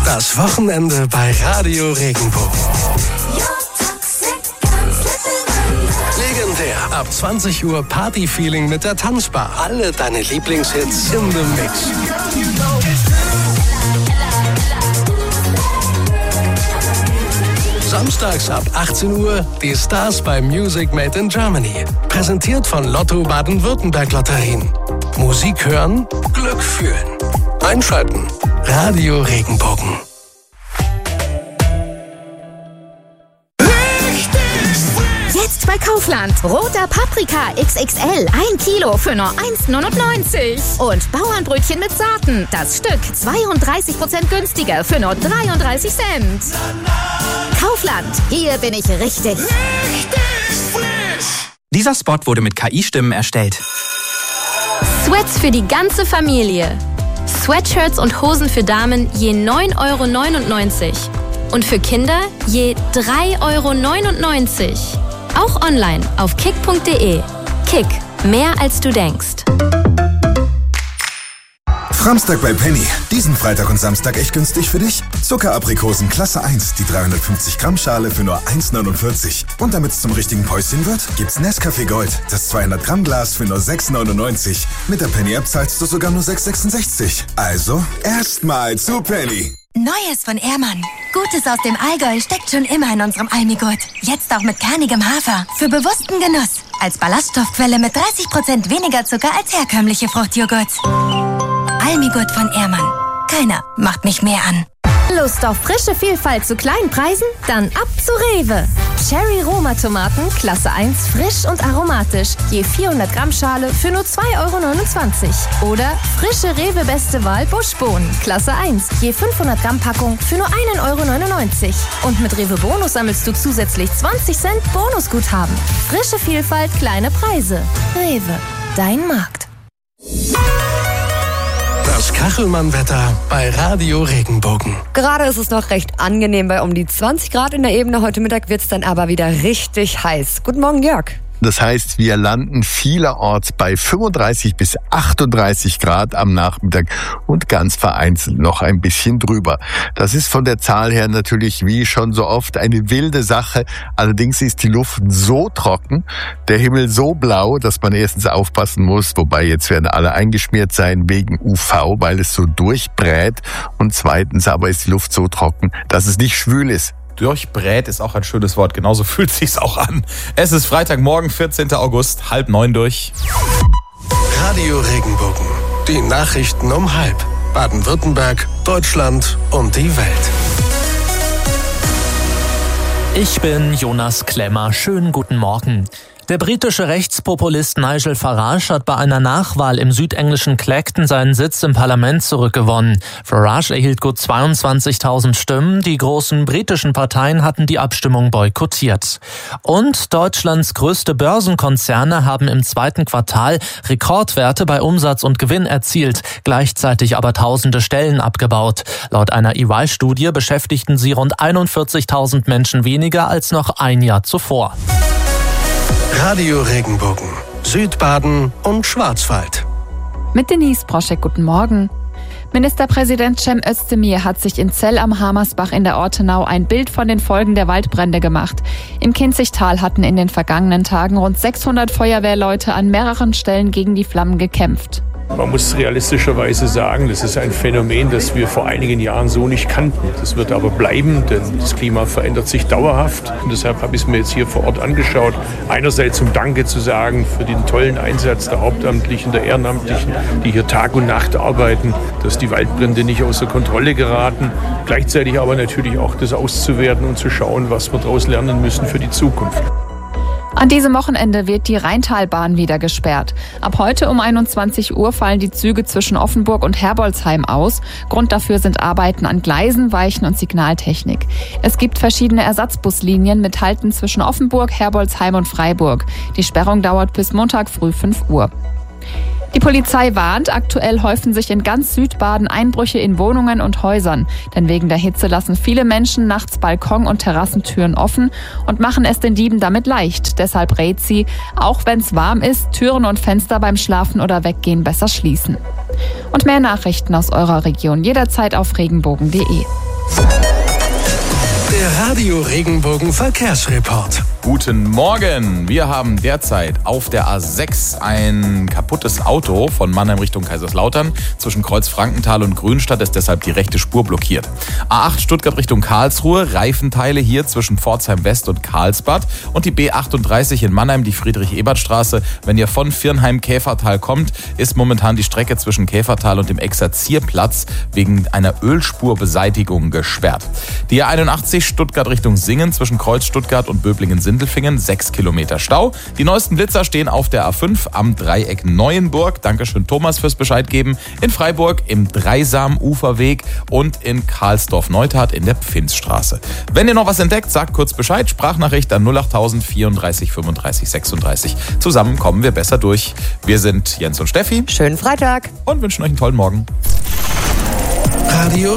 Das Wochenende bei Radio Regenbogen. Legendär. Ab 20 Uhr Party-Feeling mit der Tanzbar. Alle deine Lieblingshits in the Mix. Samstags ab 18 Uhr die Stars bei Music Made in Germany. Präsentiert von Lotto Baden-Württemberg Lotterien. Musik hören, Glück fühlen. Einschalten. Radio Regenbogen. Jetzt bei Kaufland. Roter Paprika XXL. 1 Kilo für nur 1,99. Und Bauernbrötchen mit Saaten. Das Stück 32% günstiger für nur 33 Cent. Kaufland. Hier bin ich richtig. Dieser Spot wurde mit KI-Stimmen erstellt. Sweats für die ganze Familie. Sweatshirts und Hosen für Damen je 9,99 € und für Kinder je 3,99 €. Auch online auf kick.de. Kick, mehr als du denkst. Framstag bei Penny. Diesen Freitag und Samstag echt günstig für dich. Zuckeraprikosen Klasse 1, die 350 Gramm Schale für nur 1,49 €. Und damit es zum richtigen Päuschen wird, gibt's Nescafé Gold, das 200 Gramm Glas für nur 6,99 €. Mit der Penny-App zahlst du sogar nur 6,66 €. Also, erstmal zu Penny. Neues von Ehrmann. Gutes aus dem Allgäu steckt schon immer in unserem Almigurt. Jetzt auch mit kernigem Hafer. Für bewussten Genuss. Als Ballaststoffquelle mit 30% weniger Zucker als herkömmliche Fruchtjoghurt. Almigurt von Ehrmann. Keiner macht mich mehr an. Lust auf frische Vielfalt zu kleinen Preisen? Dann ab zu Rewe. Cherry Roma Tomaten, Klasse 1, frisch und aromatisch. Je 400 Gramm Schale für nur 2,29 € Oder frische Rewe Beste Wahl Buschbohnen, Klasse 1, je 500 Gramm Packung für nur 1,99 € Und mit Rewe Bonus sammelst du zusätzlich 20 Cent Bonusguthaben. Frische Vielfalt, kleine Preise. Rewe, dein Markt. Das Kachelmann-Wetter bei Radio Regenbogen. Gerade ist es noch recht angenehm bei um die 20 Grad in der Ebene. Heute Mittag wird es dann aber wieder richtig heiß. Guten Morgen, Jörg. Das heißt, wir landen vielerorts bei 35 bis 38 Grad am Nachmittag und ganz vereinzelt noch ein bisschen drüber. Das ist von der Zahl her natürlich wie schon so oft eine wilde Sache. Allerdings ist die Luft so trocken, der Himmel so blau, dass man erstens aufpassen muss, wobei jetzt werden alle eingeschmiert sein wegen UV, weil es so durchbrät. Und zweitens aber ist die Luft so trocken, dass es nicht schwül ist. Durchbrät ist auch ein schönes Wort, genauso fühlt sich's auch an. Es ist Freitagmorgen, 14. August, 8:30 durch. Radio Regenbogen. Die Nachrichten um 12:30. Baden-Württemberg, Deutschland und die Welt. Ich bin Jonas Klemmer. Schönen guten Morgen. Der britische Rechtspopulist Nigel Farage hat bei einer Nachwahl im südenglischen Clacton seinen Sitz im Parlament zurückgewonnen. Farage erhielt gut 22.000 Stimmen. Die großen britischen Parteien hatten die Abstimmung boykottiert. Und Deutschlands größte Börsenkonzerne haben im zweiten Quartal Rekordwerte bei Umsatz und Gewinn erzielt, gleichzeitig aber tausende Stellen abgebaut. Laut einer EY-Studie beschäftigten sie rund 41.000 Menschen weniger als noch ein Jahr zuvor. Radio Regenbogen, Südbaden und Schwarzwald. Mit Denise Proschek, guten Morgen. Ministerpräsident Cem Özdemir hat sich in Zell am Hamersbach in der Ortenau ein Bild von den Folgen der Waldbrände gemacht. Im Kinzigtal hatten in den vergangenen Tagen rund 600 Feuerwehrleute an mehreren Stellen gegen die Flammen gekämpft. Man muss realistischerweise sagen, das ist ein Phänomen, das wir vor einigen Jahren so nicht kannten. Das wird aber bleiben, denn das Klima verändert sich dauerhaft. Und deshalb habe ich es mir jetzt hier vor Ort angeschaut. Einerseits um Danke zu sagen für den tollen Einsatz der Hauptamtlichen, der Ehrenamtlichen, die hier Tag und Nacht arbeiten, dass die Waldbrände nicht außer Kontrolle geraten. Gleichzeitig aber natürlich auch das auszuwerten und zu schauen, was wir daraus lernen müssen für die Zukunft. An diesem Wochenende wird die Rheintalbahn wieder gesperrt. Ab heute um 21 Uhr fallen die Züge zwischen Offenburg und Herbolzheim aus. Grund dafür sind Arbeiten an Gleisen, Weichen und Signaltechnik. Es gibt verschiedene Ersatzbuslinien mit Halten zwischen Offenburg, Herbolzheim und Freiburg. Die Sperrung dauert bis Montag früh 5 Uhr. Die Polizei warnt, aktuell häufen sich in ganz Südbaden Einbrüche in Wohnungen und Häusern. Denn wegen der Hitze lassen viele Menschen nachts Balkon- und Terrassentüren offen und machen es den Dieben damit leicht. Deshalb rät sie, auch wenn es warm ist, Türen und Fenster beim Schlafen oder Weggehen besser schließen. Und mehr Nachrichten aus eurer Region jederzeit auf regenbogen.de. Der Radio Regenbogen Verkehrsreport. Guten Morgen. Wir haben derzeit auf der A6 ein kaputtes Auto von Mannheim Richtung Kaiserslautern. Zwischen Kreuz-Frankenthal und Grünstadt ist deshalb die rechte Spur blockiert. A8 Stuttgart Richtung Karlsruhe. Reifenteile hier zwischen Pforzheim West und Karlsbad. Und die B38 in Mannheim, die Friedrich-Ebert-Straße. Wenn ihr von Virnheim-Käfertal kommt, ist momentan die Strecke zwischen Käfertal und dem Exerzierplatz wegen einer Ölspurbeseitigung gesperrt. Die A81 Stuttgart Richtung Singen zwischen Kreuz Stuttgart und Böblingen-Sindelfingen, 6 Kilometer Stau. Die neuesten Blitzer stehen auf der A5 am Dreieck Neuenburg. Dankeschön Thomas fürs Bescheid geben. In Freiburg im Dreisam-Uferweg und in Karlsdorf-Neustadt in der Pfinzstraße. Wenn ihr noch was entdeckt, sagt kurz Bescheid. Sprachnachricht an 08000 34 35 36. Zusammen kommen wir besser durch. Wir sind Jens und Steffi. Schönen Freitag. Und wünschen euch einen tollen Morgen. Radio